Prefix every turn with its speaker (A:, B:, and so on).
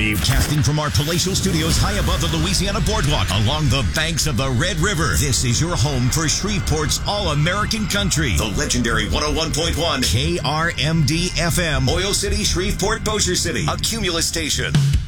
A: me.
B: Casting from our palatial studios high above the Louisiana Boardwalk along the banks of the Red River. This is your home for Shreveport's all-American country. The legendary 101.1 KRMD FM. Oil City, Shreveport, Bossier City. A Cumulus station.